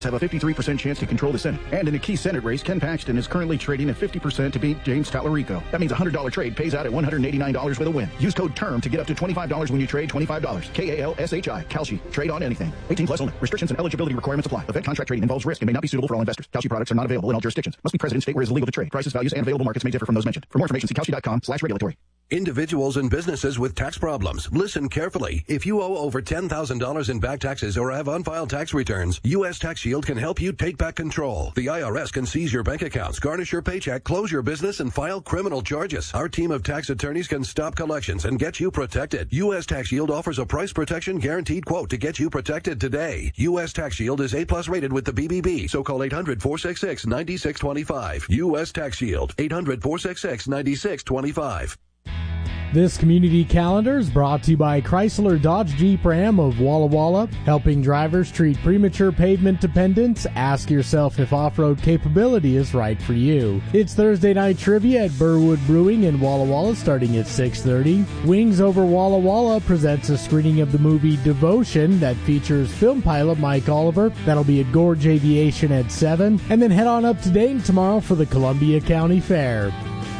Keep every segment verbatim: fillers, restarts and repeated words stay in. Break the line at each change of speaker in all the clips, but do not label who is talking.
have a fifty-three percent chance to control the Senate. And in a key Senate race, Ken Paxton is currently trading at fifty percent to beat James Tallarico. That means a one hundred dollars trade pays out at one hundred eighty-nine dollars with a win. Use code TERM to get up to twenty-five dollars when you trade twenty-five dollars. K A L S H I. Kalshi. Trade on anything. eighteen plus only. Restrictions and eligibility requirements apply. Event contract trading involves risk and may not be suitable for all investors. Kalshi products are not available in all jurisdictions. Must be present in state where it is illegal to trade. Prices, values, and available markets may differ from those mentioned. For more information, see kalshi.com slash regulatory.
Individuals and businesses with tax problems, listen carefully. If you owe over ten thousand dollars in back taxes or have unfiled tax returns, U S Tax Shield can help you take back control. The I R S can seize your bank accounts, garnish your paycheck, close your business, and file criminal charges. Our team of tax attorneys can stop collections and get you protected. U S Tax Shield offers a price protection guaranteed quote to get you protected today. U S Tax Shield is A plus rated with the B B B, so call eight hundred, four six six, nine six two five. U S Tax Shield, eight hundred, four six six, nine six two five.
This community calendar is brought to you by Chrysler Dodge Jeep Ram of Walla Walla, helping drivers treat premature pavement dependence. Ask yourself if off-road capability is right for you. It's Thursday night trivia at Burwood Brewing in Walla Walla starting at six thirty. Wings Over Walla Walla presents a screening of the movie Devotion that features film pilot Mike Oliver. That'll be at Gorge Aviation at seven. And then head on up to Dayton tomorrow for the Columbia County Fair.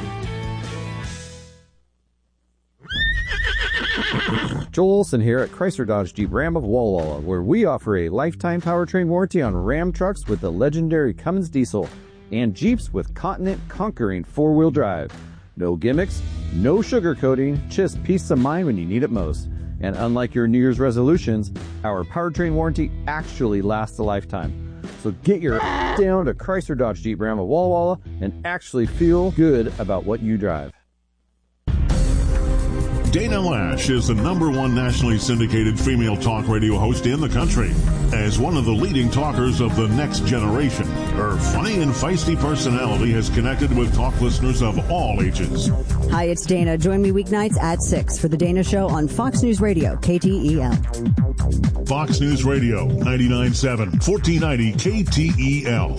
Joel Olson here at Chrysler Dodge Jeep Ram of Walla Walla, where we offer a lifetime powertrain warranty on Ram trucks with the legendary Cummins diesel and Jeeps with Continent conquering four-wheel drive. No gimmicks, no sugarcoating, just peace of mind when you need it most. And unlike your New Year's resolutions, our powertrain warranty actually lasts a lifetime. So get your down to Chrysler Dodge Jeep Ram of Walla Walla and actually feel good about what you drive.
Dana Lash is the number one nationally syndicated female talk radio host in the country. As one of the leading talkers of the next generation, her funny and feisty personality has connected with talk listeners of all ages.
Hi, it's Dana. Join me weeknights at six for The Dana Show on Fox News Radio, K T E L.
Fox News Radio, ninety-nine point seven, fourteen ninety K T E L.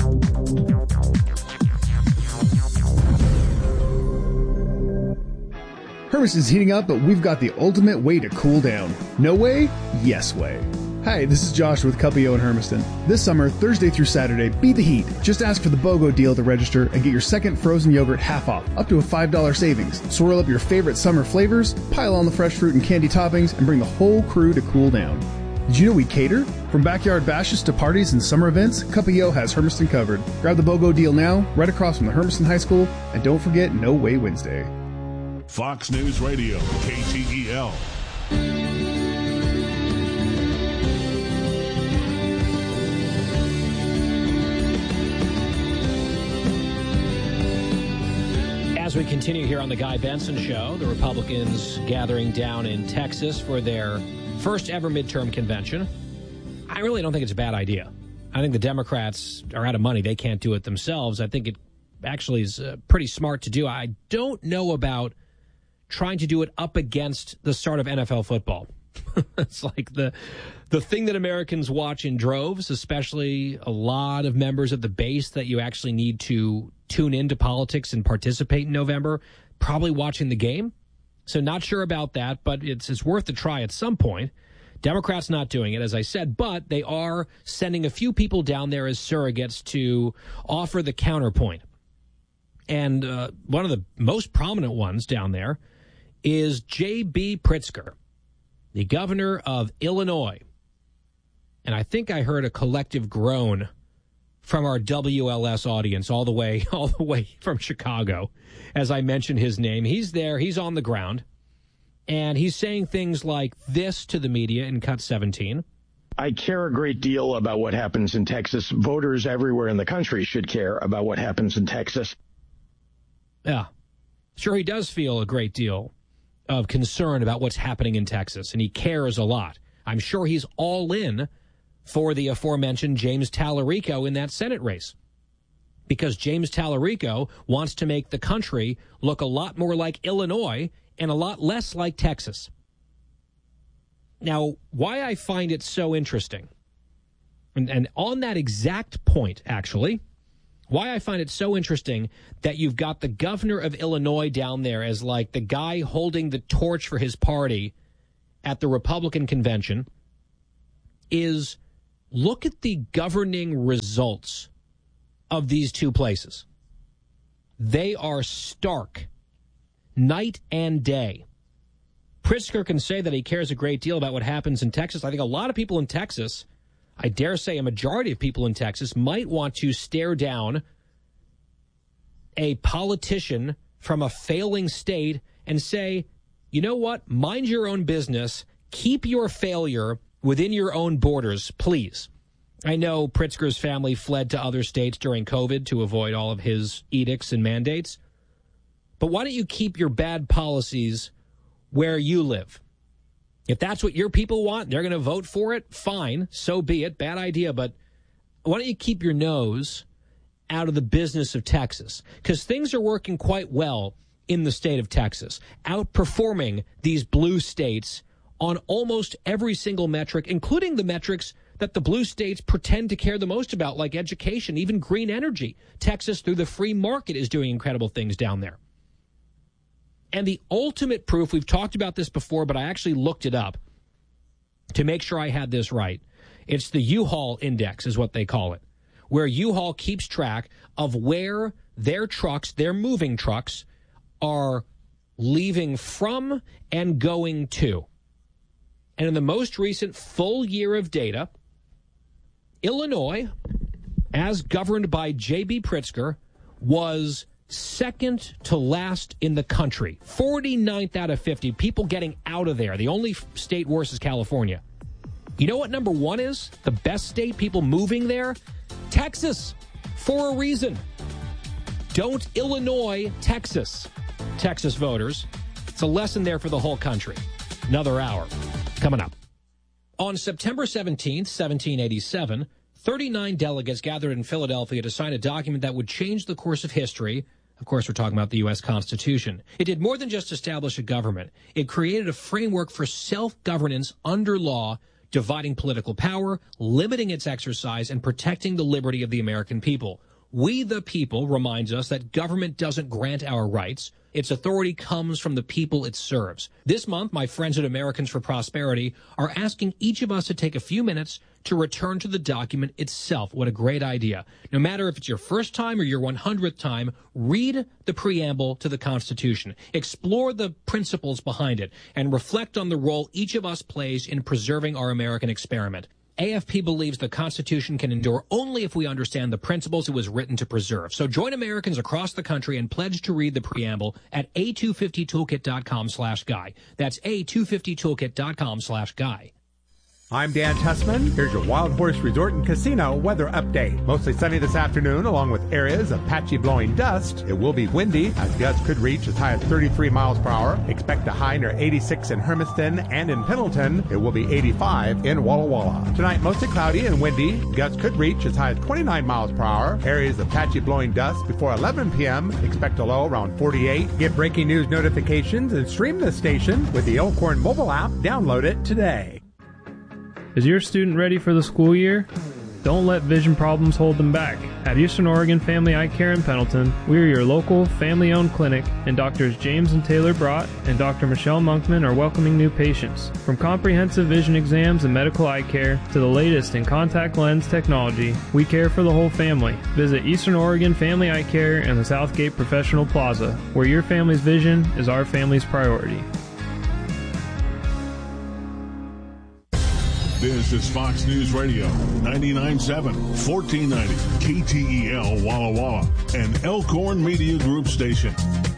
Hermiston's heating up, but we've got the ultimate way to cool down. No way? Yes way. Hi, this is Josh with Cuppio in Hermiston. This summer, Thursday through Saturday, beat the heat. Just ask for the BOGO deal to register and get your second frozen yogurt half off, up to a five dollars savings. Swirl up your favorite summer flavors, pile on the fresh fruit and candy toppings, and bring the whole crew to cool down. Did you know we cater? From backyard bashes to parties and summer events, Cuppio has Hermiston covered. Grab the BOGO deal now, right across from the Hermiston High School, and don't forget No Way Wednesday.
Fox News Radio, K T E L.
As we continue here on the Guy Benson Show, the Republicans gathering down in Texas for their first ever midterm convention. I really don't think it's a bad idea. I think the Democrats are out of money. They can't do it themselves. I think it actually is uh, pretty smart to do. I don't know about trying to do it up against the start of N F L football. It's like the the thing that Americans watch in droves, especially a lot of members of the base that you actually need to tune into politics and participate in November, probably watching the game. So not sure about that, but it's it's worth a try at some point. Democrats not doing it, as I said, but they are sending a few people down there as surrogates to offer the counterpoint. And uh, one of the most prominent ones down there is J B. Pritzker, the governor of Illinois. And I think I heard a collective groan from our W L S audience all the way, all the way from Chicago, as I mentioned his name. He's there, he's on the ground, and he's saying things like this to the media in Cut seventeen.
I care a great deal about what happens in Texas. Voters everywhere in the country should care about what happens in Texas.
Yeah, sure, he does feel a great deal of concern about what's happening in Texas, and he cares a lot. I'm sure he's all in for the aforementioned James Tallarico in that Senate race, because James Tallarico wants to make the country look a lot more like Illinois and a lot less like Texas. Now, why I find it so interesting, and, and on that exact point, actually, why I find it so interesting that you've got the governor of Illinois down there as like the guy holding the torch for his party at the Republican convention is look at the governing results of these two places. They are stark, night and day. Pritzker can say that he cares a great deal about what happens in Texas. I think a lot of people in Texas, I dare say a majority of people in Texas, might want to stare down a politician from a failing state and say, you know what, mind your own business, keep your failure within your own borders, please. I know Pritzker's family fled to other states during COVID to avoid all of his edicts and mandates, but why don't you keep your bad policies where you live? If that's what your people want, they're going to vote for it, fine, so be it, bad idea, but why don't you keep your nose out of the business of Texas? Because things are working quite well in the state of Texas, outperforming these blue states on almost every single metric, including the metrics that the blue states pretend to care the most about, like education, even green energy. Texas, through the free market, is doing incredible things down there. And the ultimate proof, we've talked about this before, but I actually looked it up to make sure I had this right. It's the U-Haul index is what they call it, where U-Haul keeps track of where their trucks, their moving trucks, are leaving from and going to. And in the most recent full year of data, Illinois, as governed by J B. Pritzker, was second to last in the country. forty-ninth out of fifty. People getting out of there. The only state worse is California. You know what number one is? The best state, people moving there? Texas, for a reason. Don't Illinois Texas, Texas voters. It's a lesson there for the whole country. Another hour coming up. On September seventeenth, seventeen eighty-seven, thirty-nine delegates gathered in Philadelphia to sign a document that would change the course of history. Of course, we're talking about the U S Constitution. It did more than just establish a government. It created a framework for self-governance under law, dividing political power, limiting its exercise, and protecting the liberty of the American people. We the people reminds us that government doesn't grant our rights. Its authority comes from the people it serves. This month, my friends at Americans for Prosperity are asking each of us to take a few minutes to return to the document itself. What a great idea. No matter if it's your first time or your one hundredth time, read the preamble to the Constitution. Explore the principles behind it and reflect on the role each of us plays in preserving our American experiment. A F P believes the Constitution can endure only if we understand the principles it was written to preserve. So join Americans across the country and pledge to read the preamble at a two fifty toolkit dot com slash guy. That's a two fifty toolkit dot com slash guy.
I'm Dan Tessman. Here's your Wild Horse Resort and Casino weather update. Mostly sunny this afternoon, along with areas of patchy blowing dust. It will be windy, as gusts could reach as high as thirty-three miles per hour. Expect a high near eighty-six in Hermiston, and in Pendleton, it will be eighty-five in Walla Walla. Tonight, mostly cloudy and windy. Gusts could reach as high as twenty-nine miles per hour. Areas of patchy blowing dust before eleven p.m. Expect a low around forty-eight. Get breaking news notifications and stream this station with the Elkhorn mobile app. Download it today.
Is your student ready for the school year? Don't let vision problems hold them back. At Eastern Oregon Family Eye Care in Pendleton, we are your local family-owned clinic, and Doctors James and Taylor Brott and Doctor Michelle Monkman are welcoming new patients. From comprehensive vision exams and medical eye care to the latest in contact lens technology, we care for the whole family. Visit Eastern Oregon Family Eye Care in the Southgate Professional Plaza, where your family's vision is our family's priority.
This is Fox News Radio, ninety-nine point seven, fourteen ninety, K T E L Walla Walla, and Elkhorn Media Group station.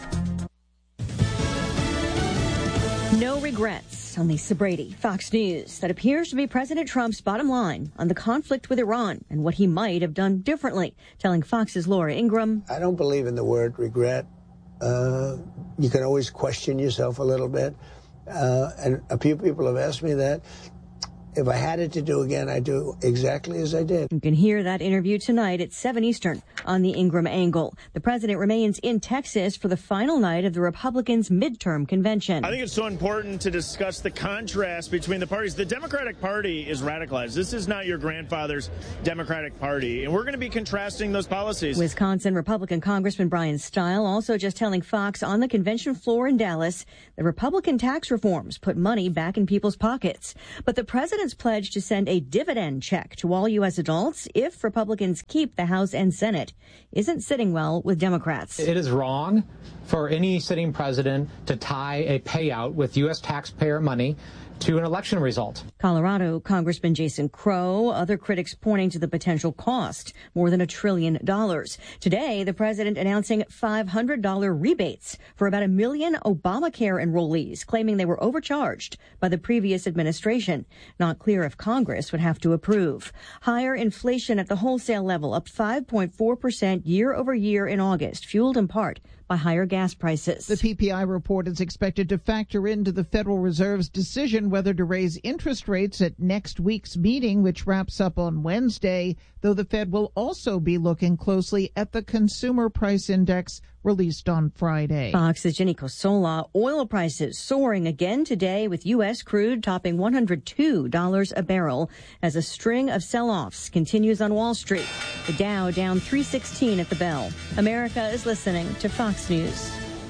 No regrets on Lisa Brady, Fox News. That appears to be President Trump's bottom line on the conflict with Iran and what he might have done differently, telling Fox's Laura Ingraham.
I don't believe in the word regret. Uh, you can always question yourself a little bit. Uh, and a few people have asked me that. If I had it to do again, I'd do exactly as I did.
You can hear that interview tonight at seven Eastern on the Ingraham Angle. The president remains in Texas for the final night of the Republicans' midterm convention.
I think it's so important to discuss the contrast between the parties. The Democratic Party is radicalized. This is not your grandfather's Democratic Party, and we're going to be contrasting those policies.
Wisconsin Republican Congressman Brian Stile also just telling Fox on the convention floor in Dallas that Republican tax reforms put money back in people's pockets. But the president president's pledge to send a dividend check to all U S adults if Republicans keep the House and Senate isn't sitting well with Democrats.
It is wrong for any sitting president to tie a payout with U S taxpayer money to an election result.
Colorado Congressman Jason Crow, other critics pointing to the potential cost, more than a trillion dollars. Today, the president announcing five hundred dollars rebates for about a million Obamacare enrollees, claiming they were overcharged by the previous administration. Not clear if Congress would have to approve. Higher inflation at the wholesale level, up five point four percent year over year in August, fueled in part by higher gas prices.
The P P I report is expected to factor into the Federal Reserve's decision whether to raise interest rates at next week's meeting, which wraps up on Wednesday, though the Fed will also be looking closely at the Consumer Price Index released on Friday.
Fox's Jenny Cosola. Oil prices soaring again today, with U S crude topping one hundred two dollars a barrel as a string of sell-offs continues on Wall Street. The Dow down three sixteen at the bell. America is listening to Fox News.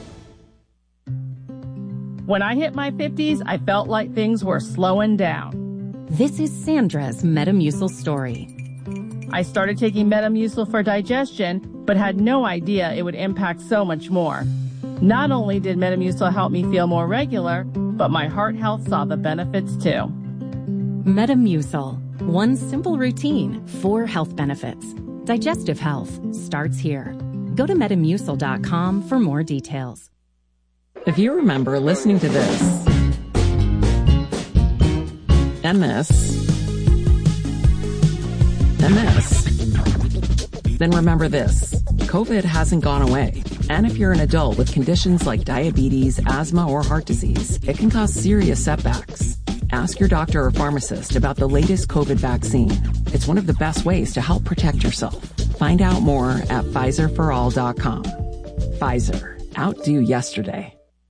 When I hit my fifties, I felt like things were slowing down.
This is Sandra's Metamucil story.
I started taking Metamucil for digestion, but had no idea it would impact so much more. Not only did Metamucil help me feel more regular, but my heart health saw the benefits too.
Metamucil. One simple routine, four health benefits. Digestive health starts here. Go to metamucil dot com for more details.
If you remember listening to this, and this, and this, then remember this. COVID hasn't gone away. And if you're an adult with conditions like diabetes, asthma, or heart disease, it can cause serious setbacks. Ask your doctor or pharmacist about the latest COVID vaccine. It's one of the best ways to help protect yourself. Find out more at Pfizer for all dot com. Pfizer. Outdo yesterday.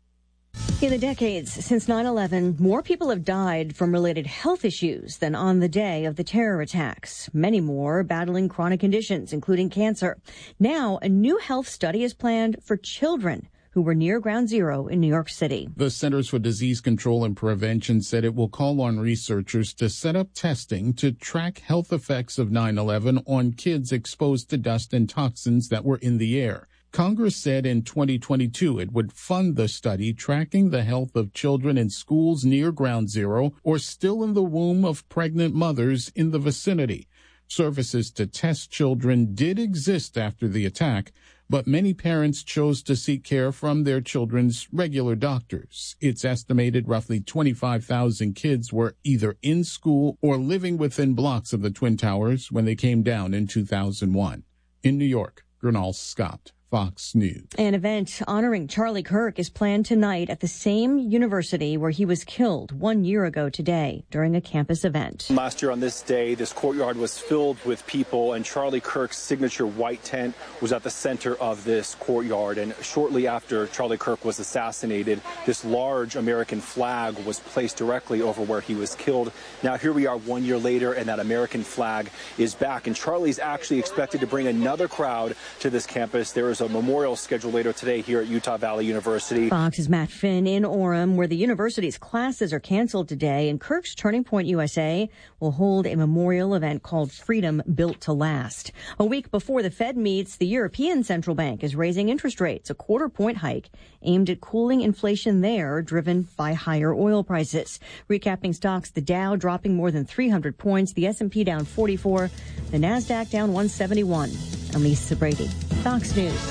In the decades since nine eleven, more people have died from related health issues than on the day of the terror attacks. Many more battling chronic conditions, including cancer. Now, a new health study is planned for children who were near Ground Zero in New York City.
The Centers for Disease Control and Prevention said it will call on researchers to set up testing to track health effects of nine eleven on kids exposed to dust and toxins that were in the air. Congress said in twenty twenty-two it would fund the study tracking the health of children in schools near Ground Zero or still in the womb of pregnant mothers in the vicinity. Services to test children did exist after the attack, but many parents chose to seek care from their children's regular doctors. It's estimated roughly twenty-five thousand kids were either in school or living within blocks of the Twin Towers when they came down in two thousand one. In New York, Gernal Scott, Fox News.
An event honoring Charlie Kirk is planned tonight at the same university where he was killed one year ago today during a campus event.
Last year on this day, this courtyard was filled with people, and Charlie Kirk's signature white tent was at the center of this courtyard. And shortly after Charlie Kirk was assassinated, this large American flag was placed directly over where he was killed. Now here we are one year later, and that American flag is back. And Charlie's actually expected to bring another crowd to this campus. There is a memorial scheduled later today here at Utah Valley University.
Fox's Matt Finn in Orem, where the university's classes are canceled today, and Kirk's Turning Point U S A will hold a memorial event called Freedom Built to Last. A week before the Fed meets, the European Central Bank is raising interest rates, a quarter point hike aimed at cooling inflation there, driven by higher oil prices. Recapping stocks, the Dow dropping more than three hundred points, the S and P down forty-four, the NASDAQ down one seventy-one. I'm Lisa Brady, Fox News.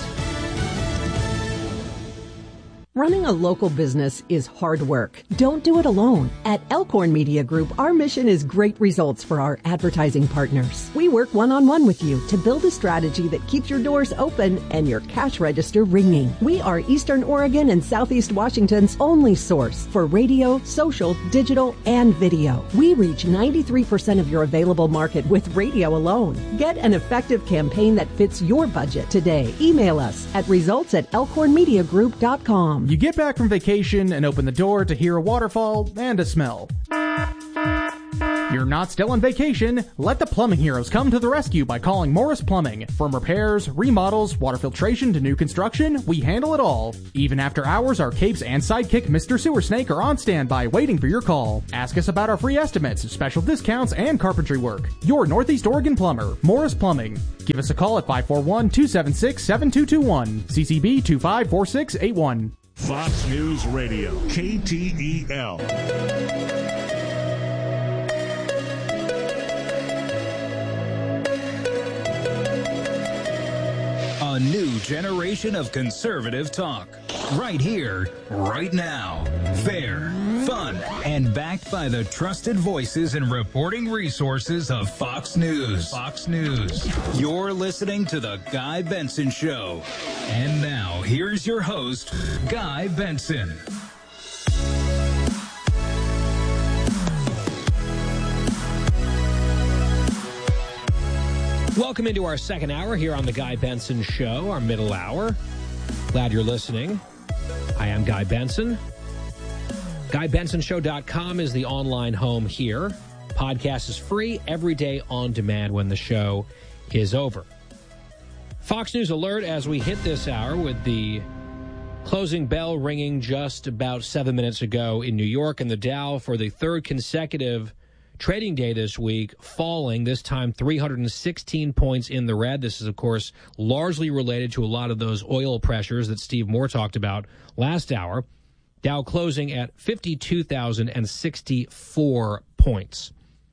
Running a local business is hard work. Don't do it alone. At Elkhorn Media Group, our mission is great results for our advertising partners. We work one-on-one with you to build a strategy that keeps your doors open and your cash register ringing. We are Eastern Oregon and Southeast Washington's only source for radio, social, digital, and video. We reach ninety-three percent of your available market with radio alone. Get an effective campaign that fits your budget today. Email us at results at elkhorn media group dot com.
You get back from vacation and open the door to hear a waterfall and a smell. You're
not still on vacation, let the plumbing heroes come to the rescue by calling Morris Plumbing. From repairs, remodels, water filtration to new construction, we handle it all. Even after hours, our capes and sidekick Mister Sewer Snake are on standby waiting for your call. Ask us about our free estimates, special discounts, and carpentry work. Your Northeast Oregon plumber, Morris Plumbing. Give us a call at five four one, two seven six, seven two two one, C C B two five four six eight one.
Fox News Radio, K T E L.
A new generation of conservative talk. Right here, right now. Fair, fun, and backed by the trusted voices and reporting resources of Fox News. Fox News. You're listening to The Guy Benson Show. And now, here's your host, Guy Benson.
Welcome into our second hour here on The Guy Benson Show, our middle hour. Glad you're listening. I am Guy Benson. Guy Benson Show dot com is the online home here. Podcast is free every day on demand when the show is over. Fox News alert as we hit this hour with the closing bell ringing just about seven minutes ago in New York, and the Dow for the third consecutive trading day this week, falling, this time three hundred sixteen points in the red. This is, of course, largely related to a lot of those oil pressures that Steve Moore talked about last hour. Dow closing at fifty-two thousand sixty-four points.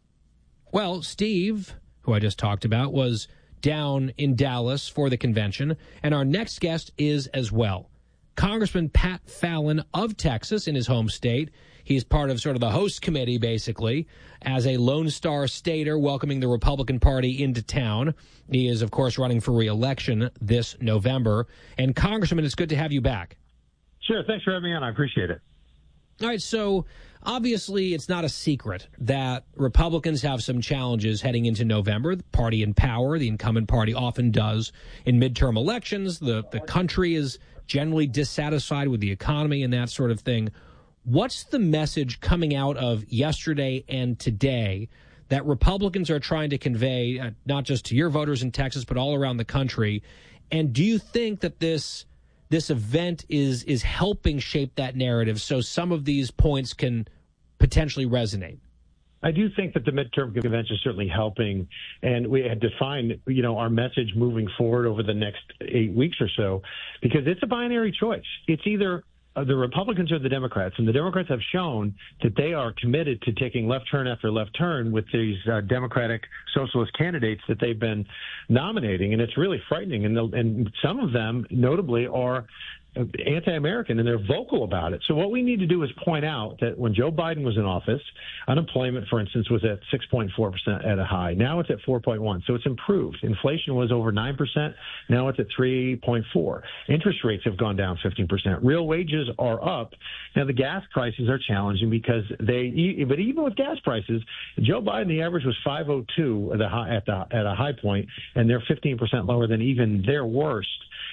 Well, Steve, who I just talked about, was down in Dallas for the convention, and our next guest is as well. Congressman Pat Fallon of Texas in his home state. He's part of sort of the host committee, basically, as a Lone Star stater welcoming the Republican Party into town. He is, of course, running for re-election this November. And, Congressman, it's good to have you back.
Sure. Thanks for having me on. I appreciate it.
All right. So, obviously, it's not a secret that Republicans have some challenges heading into November. The party in power, the incumbent party, often does in midterm elections. The, the country is generally dissatisfied with the economy and that sort of thing. What's the message coming out of yesterday and today that Republicans are trying to convey, uh, not just to your voters in Texas, but all around the country? And do you think that this this event is is helping shape that narrative so some of these points can potentially resonate?
I do think that the midterm convention is certainly helping, and we had defined, you know, our message moving forward over the next eight weeks or so, because it's a binary choice. It's either Uh, the Republicans or the Democrats, and the Democrats have shown that they are committed to taking left turn after left turn with these uh, Democratic socialist candidates that they've been nominating, and it's really frightening. And, the, and some of them, notably, are anti-American, and they're vocal about it. So what we need to do is point out that when Joe Biden was in office, unemployment, for instance, was at six point four percent at a high. Now it's at four point one. So it's improved. Inflation was over nine percent. Now it's at three point four. Interest rates have gone down fifteen percent. Real wages are up. Now the gas prices are challenging because they, but even with gas prices, Joe Biden, the average was five oh two at the high, at the, at a high point, and they're fifteen percent lower than even their worst.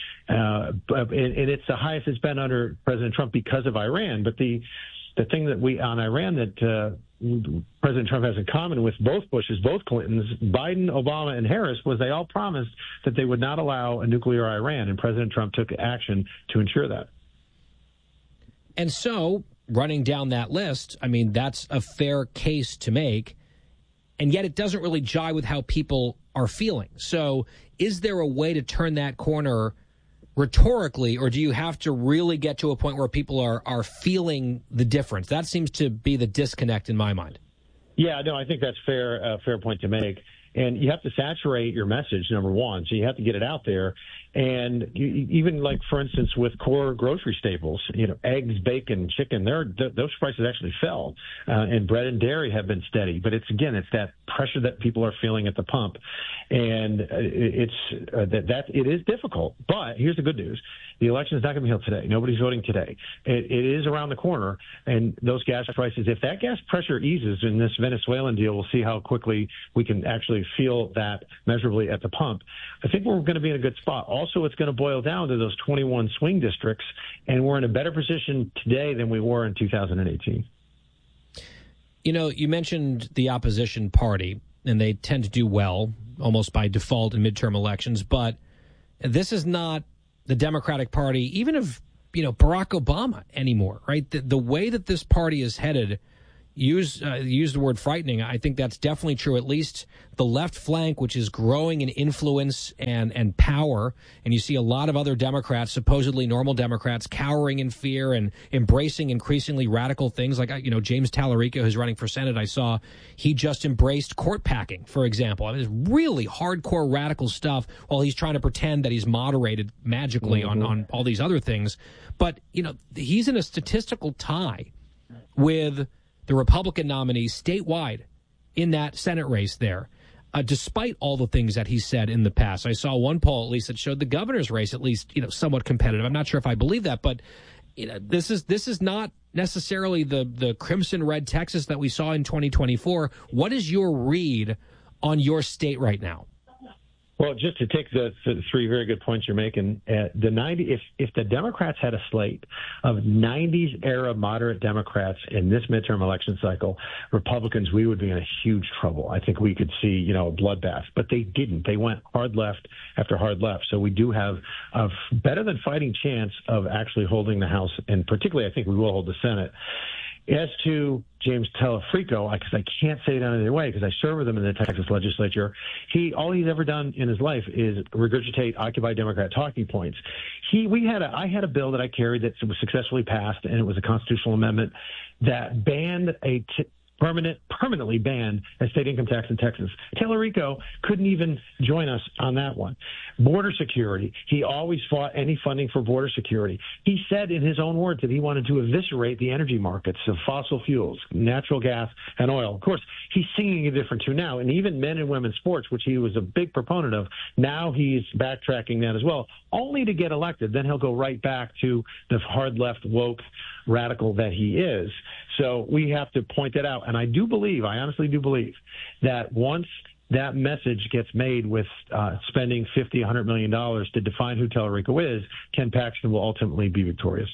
Uh, and, and it's the highest it's been under President Trump because of Iran. But the the thing that we on Iran that uh, President Trump has in common with both Bushes, both Clintons, Biden, Obama, and Harris was they all promised that they would not allow a nuclear Iran, and President Trump took action to ensure that.
And so, running down that list, I mean, that's a fair case to make, and yet it doesn't really jive with how people are feeling. So is there a way to turn that corner rhetorically, or do you have to really get to a point where people are, are feeling the difference? That seems to be the disconnect in my mind.
Yeah, no, I think that's fair, uh, fair point to make. And you have to saturate your message, number one. So you have to get it out there. And you, even like, for instance, with core grocery staples, you know, eggs, bacon, chicken, th- those prices actually fell. Uh, and bread and dairy have been steady. But it's, again, it's that pressure that people are feeling at the pump. And uh, it's uh, that, that it is difficult. But here's the good news. The election is not going to be held today. Nobody's voting today. It, it is around the corner. And those gas prices, if that gas pressure eases in this Venezuelan deal, we'll see how quickly we can actually feel that measurably at the pump. I think we're going to be in a good spot. Also, it's going to boil down to those twenty-one swing districts, and we're in a better position today than we were in two thousand eighteen.
You know, you mentioned the opposition party, and they tend to do well almost by default in midterm elections, but this is not the Democratic Party, even of, you know, Barack Obama anymore, right? The, the way that this party is headed, use uh, use the word frightening. I think that's definitely true. At least the left flank, which is growing in influence and, and power, and you see a lot of other Democrats, supposedly normal Democrats, cowering in fear and embracing increasingly radical things. Like, you know, James Tallarico, who's running for Senate, I saw he just embraced court packing, for example. I mean, it's really hardcore radical stuff while he's trying to pretend that he's moderated magically mm-hmm. on, on all these other things. But, you know, he's in a statistical tie with the Republican nominee statewide in that Senate race there, uh, despite all the things that he said in the past. I saw one poll, at least, that showed the governor's race, at least, you know, somewhat competitive. I'm not sure if I believe that, but you know, this is this is not necessarily the, the crimson red Texas that we saw in twenty twenty-four. What is your read on your state right now?
Well, just to take the, the three very good points you're making, uh, the ninety if if the Democrats had a slate of nineties era moderate Democrats in this midterm election cycle, Republicans, we would be in a huge trouble. I think we could see, you know, a bloodbath, but they didn't. They went hard left after hard left. So we do have a better than fighting chance of actually holding the House, and particularly I think we will hold the Senate. As to James Tallarico, because I can't say it any other way, because I serve with him in the Texas legislature, he all he's ever done in his life is regurgitate Occupy Democrat talking points. He, we had a, I had a bill that I carried that was successfully passed, and it was a constitutional amendment that banned a t- permanent, permanently banned a state income tax in Texas. Tallarico couldn't even join us on that one. Border security. He always fought any funding for border security. He said in his own words that he wanted to eviscerate the energy markets of fossil fuels, natural gas and oil. Of course, he's singing a different tune now, and even men and women's sports, which he was a big proponent of, now he's backtracking that as well, only to get elected. Then he'll go right back to the hard left woke radical that he is. So we have to point that out. And I do believe, I honestly do believe, that once that message gets made with uh, spending fifty, one hundred million dollars to define who Tallarico is, Ken Paxton will ultimately be victorious.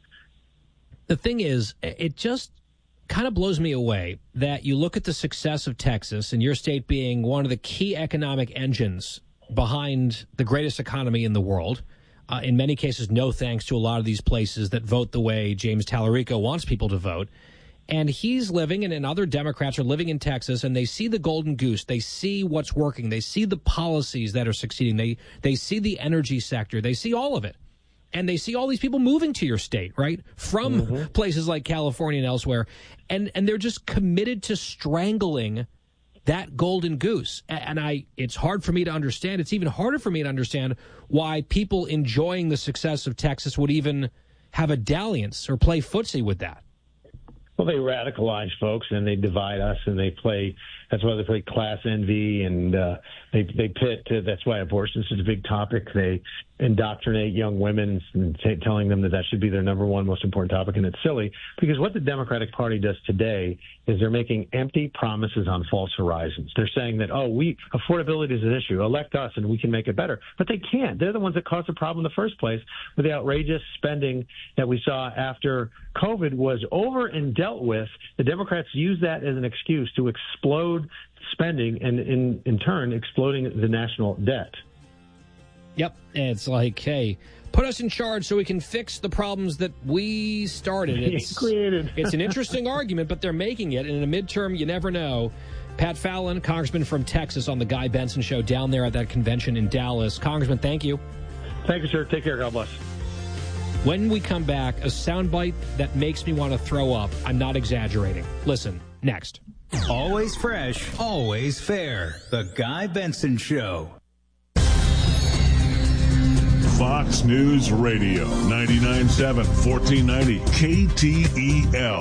The thing is, it just kind of blows me away that you look at the success of Texas and your state being one of the key economic engines behind the greatest economy in the world. Uh, in many cases, no thanks to a lot of these places that vote the way James Tallarico wants people to vote. And he's living, and, and other Democrats are living in Texas, and they see the golden goose. They see what's working. They see the policies that are succeeding. They they see the energy sector. They see all of it. And they see all these people moving to your state, right, from mm-hmm. places like California and elsewhere. And and they're just committed to strangling that golden goose. And I, it's hard for me to understand. It's even harder for me to understand why people enjoying the success of Texas would even have a dalliance or play footsie with that.
Well, they radicalize folks and they divide us, and they play. That's why they play class envy, and uh, they they pit. Uh, that's why abortion is such a big topic. They indoctrinate young women and t- telling them that that should be their number one most important topic, and it's silly because what the Democratic Party does today is they're making empty promises on false horizons. They're saying that, oh, we affordability is an issue. Elect us and we can make it better. But they can't. They're the ones that caused the problem in the first place with the outrageous spending that we saw after COVID was over and dealt with. The Democrats use that as an excuse to explode spending and, in, in turn, exploding the national debt.
Yep. It's like, hey, put us in charge so we can fix the problems that we started. It's
created.
It's an interesting argument, but they're making it. And in a midterm, you never know. Pat Fallon, Congressman from Texas, on the Guy Benson Show down there at that convention in Dallas. Congressman, thank you.
Thank you, sir. Take care. God bless.
When we come back, a soundbite that makes me want to throw up. I'm not exaggerating. Listen, next.
Always fresh, always fair. The Guy Benson Show.
Fox News Radio, ninety-nine point seven, fourteen ninety K T E L.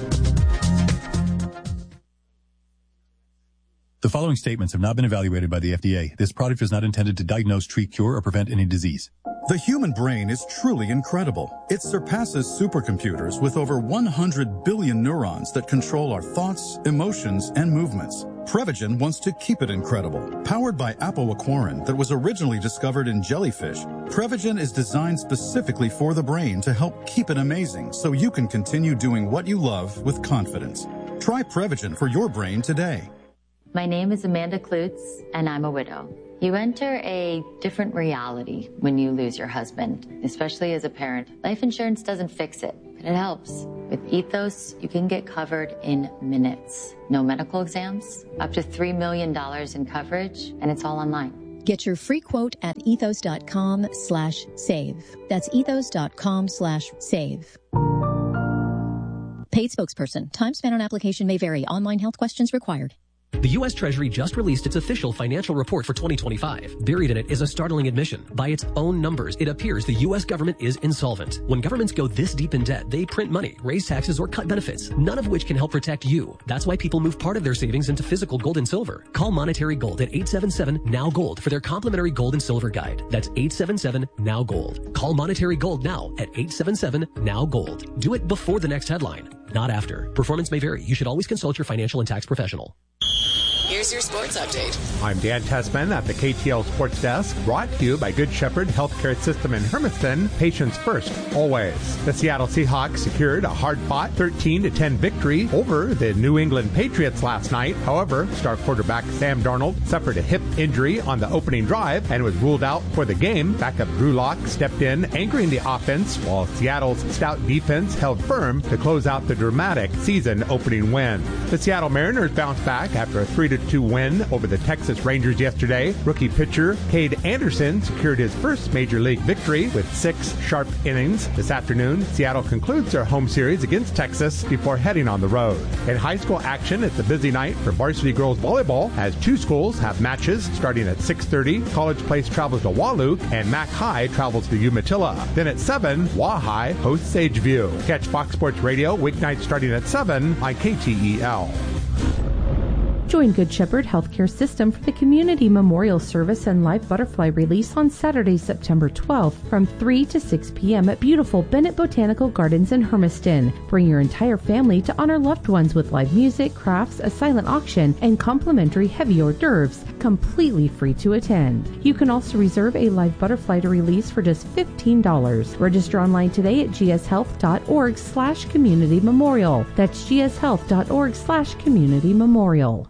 The following statements have not been evaluated by the F D A. This product is not intended to diagnose, treat, cure, or prevent any disease.
The human brain is truly incredible. It surpasses supercomputers with over one hundred billion neurons that control our thoughts, emotions, and movements. Prevagen wants to keep it incredible. Powered by apoaquarin that was originally discovered in jellyfish, Prevagen is designed specifically for the brain to help keep it amazing so you can continue doing what you love with confidence. Try Prevagen for your brain today.
My name is Amanda Klutz, and I'm a widow. You enter a different reality when you lose your husband, especially as a parent. Life insurance doesn't fix it, but it helps. With Ethos, you can get covered in minutes. No medical exams, up to three million dollars in coverage, and it's all online.
Get your free quote at ethos.com slash save. That's ethos.com slash save. Paid spokesperson. Time spent on application may vary. Online health questions required.
The U S Treasury just released its official financial report for twenty twenty-five. Buried in it is a startling admission. By its own numbers, it appears the U S government is insolvent. When governments go this deep in debt, they print money, raise taxes, or cut benefits, none of which can help protect you. That's why people move part of their savings into physical gold and silver. Call Monetary Gold at eight seven seven, N O W, GOLD for their complimentary gold and silver guide. That's eight seven seven, N O W, GOLD. Call Monetary Gold now at eight seven seven, N O W, GOLD. Do it before the next headline, not after. Performance may vary. You should always consult your financial and tax professional.
Here's your sports update.
I'm Dan Tessman at the K T L Sports Desk, brought to you by Good Shepherd Healthcare System in Hermiston. Patients first, always. The Seattle Seahawks secured a hard-fought thirteen to ten victory over the New England Patriots last night. However, star quarterback Sam Darnold suffered a hip injury on the opening drive and was ruled out for the game. Backup Drew Lock stepped in, anchoring the offense, while Seattle's stout defense held firm to close out the dramatic season-opening win. The Seattle Mariners bounced back after a three to two win over the Texas Rangers yesterday. Rookie pitcher Cade Anderson secured his first major league victory with six sharp innings. This afternoon, Seattle concludes their home series against Texas before heading on the road. In high school action, it's a busy night for varsity girls volleyball as two schools have matches starting at six thirty. College Place travels to Wahluke and Mac High travels to Umatilla. Then at seven, Wah High hosts Sageview. Catch Fox Sports Radio weeknights starting at seven on K T E L.
Join Good Shepherd Healthcare System for the Community Memorial Service and live butterfly release on Saturday, September twelfth from three to six p.m. at beautiful Bennett Botanical Gardens in Hermiston. Bring your entire family to honor loved ones with live music, crafts, a silent auction, and complimentary heavy hors d'oeuvres, completely free to attend. You can also reserve a live butterfly to release for just fifteen dollars. Register online today at gshealth.org slash community memorial. That's gshealth.org slash community memorial.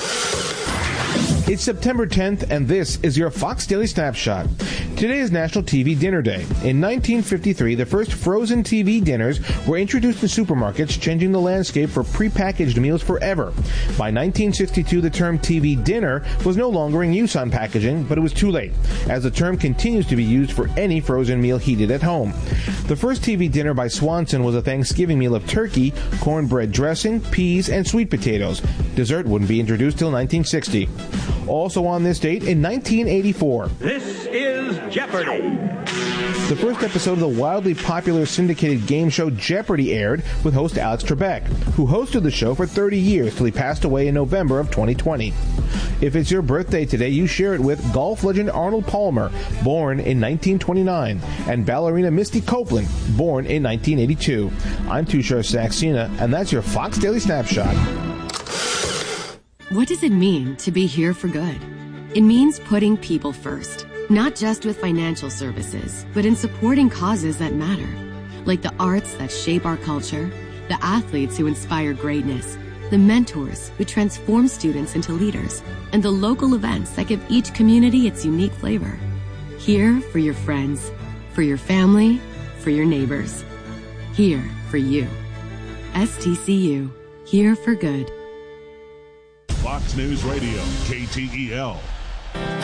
It's September tenth, and this is your Fox Daily Snapshot. Today is National T V Dinner Day. In nineteen fifty-three, the first frozen T V dinners were introduced in supermarkets, changing the landscape for prepackaged meals forever. By nineteen sixty-two, the term T V dinner was no longer in use on packaging, but it was too late, as the term continues to be used for any frozen meal heated at home. The first T V dinner by Swanson was a Thanksgiving meal of turkey, cornbread dressing, peas, and sweet potatoes. Dessert wouldn't be introduced till nineteen sixty. Also on this date, in nineteen eighty-four,
this is Jeopardy!
The first episode of the wildly popular syndicated game show Jeopardy aired with host Alex Trebek, who hosted the show for thirty years till he passed away in November of twenty twenty. If it's your birthday today, you share it with golf legend Arnold Palmer, born in nineteen twenty-nine, and ballerina Misty Copeland, born in nineteen eighty-two. I'm Tushar Saxena, and that's your Fox Daily Snapshot.
What does it mean to be here for good? It means putting people first, not just with financial services, but in supporting causes that matter, like the arts that shape our culture, the athletes who inspire greatness, the mentors who transform students into leaders, and the local events that give each community its unique flavor. Here for your friends, for your family, for your neighbors. Here for you. S T C U, here for good.
Fox News Radio, K T E L.